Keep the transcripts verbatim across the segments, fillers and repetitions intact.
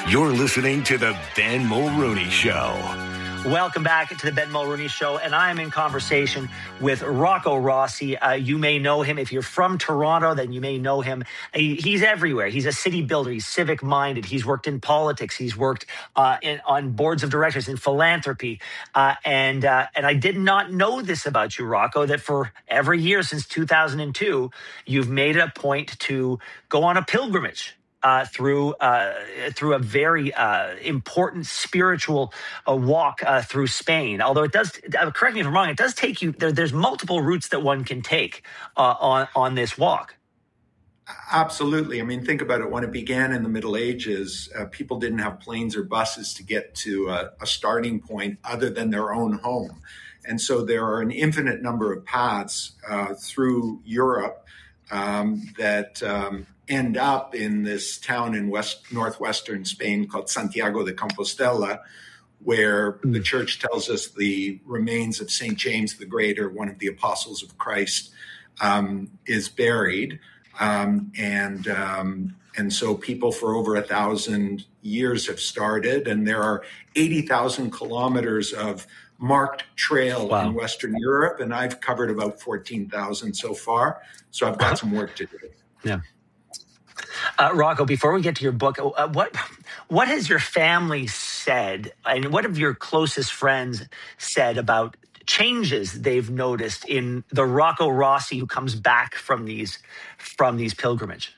You're listening to The Ben Mulrooney Show. Welcome back to the Ben Mulrooney Show, and I am in conversation with Rocco Rossi. Uh, you may know him. If you're from Toronto, then you may know him. He, he's everywhere. He's a city builder. He's civic-minded. He's worked in politics. He's worked uh, in, on boards of directors, in philanthropy. Uh, and uh, and I did not know this about you, Rocco, that for every year since two thousand two, you've made it a point to go on a pilgrimage Uh, through uh, through a very uh, important spiritual uh, walk uh, through Spain. Although it does, uh, correct me if I'm wrong, it does take you there. There's multiple routes that one can take uh, on on this walk. Absolutely. I mean, think about it. When it began in the Middle Ages, uh, people didn't have planes or buses to get to a, a starting point other than their own home, and so there are an infinite number of paths uh, through Europe um, that. Um, end up in this town in west northwestern Spain called Santiago de Compostela, where the church tells us the remains of Saint James the Greater, one of the apostles of Christ, um, is buried. Um, and um, and so people for over a thousand years have started, and there are eighty thousand kilometers of marked trail wow. in Western Europe, and I've covered about fourteen thousand so far. So I've got some work to do. Yeah. Uh, Rocco, before we get to your book, uh, what what has your family said, and what have your closest friends said about changes they've noticed in the Rocco Rossi who comes back from these from these pilgrimage?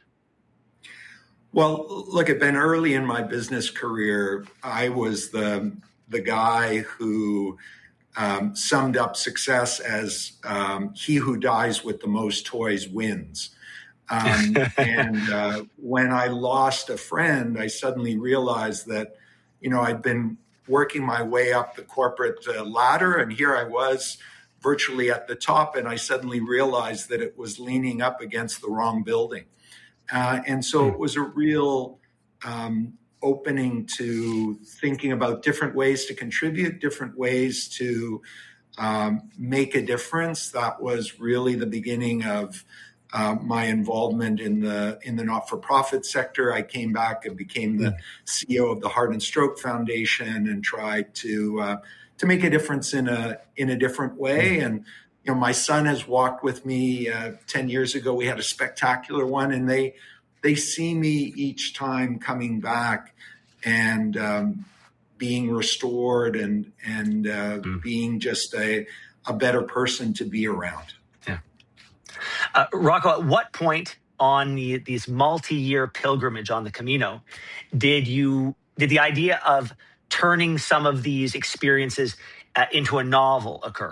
Well, look, at Ben, early in my business career, I was the the guy who um, summed up success as um, he who dies with the most toys wins. Um, and uh, when I lost a friend, I suddenly realized that, you know, I'd been working my way up the corporate uh, ladder, and here I was virtually at the top, and I suddenly realized that it was leaning up against the wrong building. Uh, and so it was a real um, opening to thinking about different ways to contribute, different ways to um, make a difference. That was really the beginning of Uh, my involvement in the in the not-for-profit sector. I came back and became the C E O of the Heart and Stroke Foundation and tried to uh, to make a difference in a in a different way. And you know, my son has walked with me. Uh, Ten years ago, we had a spectacular one, and they they see me each time coming back and um, being restored and and uh, mm. being just a a better person to be around. Uh, Rocco, at what point on the, these multi-year pilgrimage on the Camino did you did the idea of turning some of these experiences uh, into a novel occur?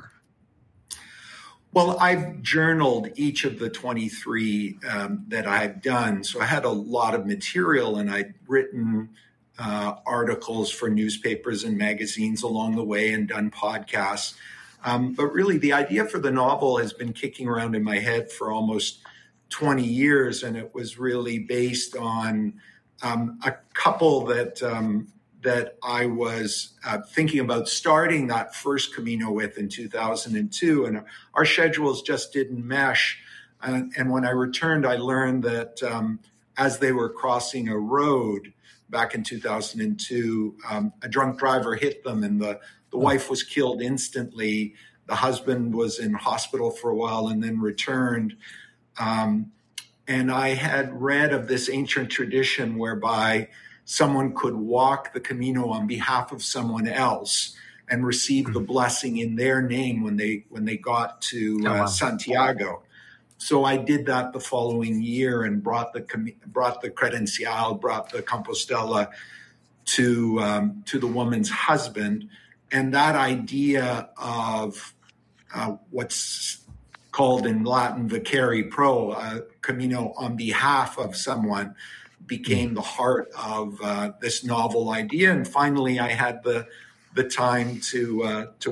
Well, I've journaled each of the twenty-three um, that I've done, so I had a lot of material, and I'd written uh, articles for newspapers and magazines along the way and done podcasts. Um, but really, the idea for the novel has been kicking around in my head for almost twenty years, and it was really based on um, a couple that um, that I was uh, thinking about starting that first Camino with in two thousand two, and our schedules just didn't mesh. And, and when I returned, I learned that um, as they were crossing a road back in two thousand two, um, a drunk driver hit them, and the The wife was killed instantly. The husband was in hospital for a while and then returned. Um, and I had read of this ancient tradition whereby someone could walk the Camino on behalf of someone else and receive the blessing in their name when they when they got to uh, oh, wow. Santiago. So I did that the following year and brought the brought the credencial, brought the Compostela to um, to the woman's husband. And that idea of uh, what's called in Latin vicari pro, uh, Camino on behalf of someone, became the heart of uh, this novel idea. And finally, I had the the time to uh, to